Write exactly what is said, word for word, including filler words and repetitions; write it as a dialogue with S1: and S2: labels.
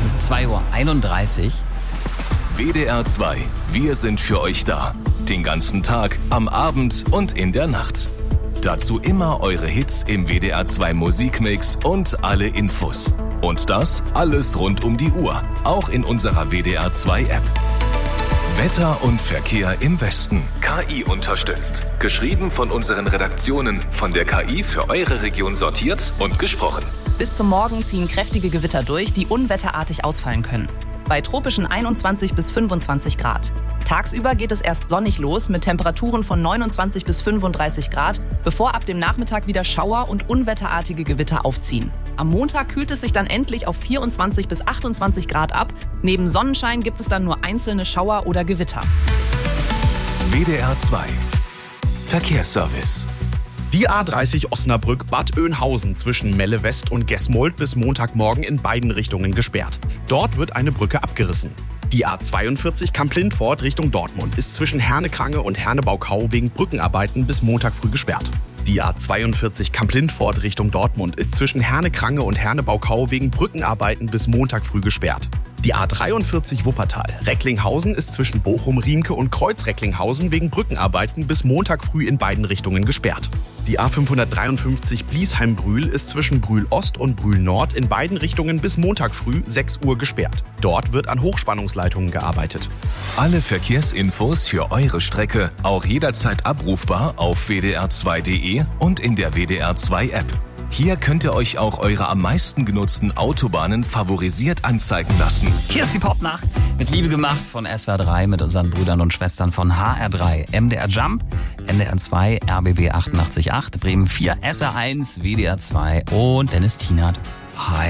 S1: Es ist zwei Uhr einunddreißig.
S2: W D R zwei. Wir sind für euch da. Den ganzen Tag, am Abend und in der Nacht. Dazu immer eure Hits im W D R zwei Musikmix und alle Infos. Und das alles rund um die Uhr. Auch in unserer W D R zwei App. Wetter und Verkehr im Westen. K I unterstützt. Geschrieben von unseren Redaktionen. Von der K I für eure Region sortiert und gesprochen.
S3: Bis zum Morgen ziehen kräftige Gewitter durch, die unwetterartig ausfallen können. Bei tropischen einundzwanzig bis fünfundzwanzig Grad. Tagsüber geht es erst sonnig los mit Temperaturen von neunundzwanzig bis fünfunddreißig Grad, bevor ab dem Nachmittag wieder Schauer und unwetterartige Gewitter aufziehen. Am Montag kühlt es sich dann endlich auf vierundzwanzig bis achtundzwanzig Grad ab. Neben Sonnenschein gibt es dann nur einzelne Schauer oder Gewitter.
S2: W D R zwei. Verkehrsservice.
S4: Die A dreißig Osnabrück-Bad Oeynhausen zwischen Melle West und Gesmold bis Montagmorgen in beiden Richtungen gesperrt. Dort wird eine Brücke abgerissen. Die A zweiundvierzig Kamp-Lindfort Richtung Dortmund ist zwischen Herne-Krange und Herne-Baukau wegen Brückenarbeiten bis Montag früh gesperrt. Die A zweiundvierzig Kamp-Lindfort Richtung Dortmund ist zwischen Herne-Krange und Herne-Baukau wegen Brückenarbeiten bis Montag früh gesperrt. Die A dreiundvierzig Wuppertal Recklinghausen ist zwischen Bochum-Riemke und Kreuz-Recklinghausen wegen Brückenarbeiten bis Montag früh in beiden Richtungen gesperrt. Die A fünfhundertdreiundfünfzig Bliesheim-Brühl ist zwischen Brühl-Ost und Brühl-Nord in beiden Richtungen bis Montag früh sechs Uhr gesperrt. Dort wird an Hochspannungsleitungen gearbeitet.
S2: Alle Verkehrsinfos für eure Strecke auch jederzeit abrufbar auf w d r zwei punkt d e und in der W D R zwei App. Hier könnt ihr euch auch eure am meisten genutzten Autobahnen favorisiert anzeigen lassen.
S1: Hier ist die Popnacht mit Liebe gemacht von S W R drei mit unseren Brüdern und Schwestern von H R drei, M D R Jump, N D R zwei, R B B achtundachtzig Komma acht, Bremen vier, S R eins, W D R zwei und Dennis Tienert. Hi.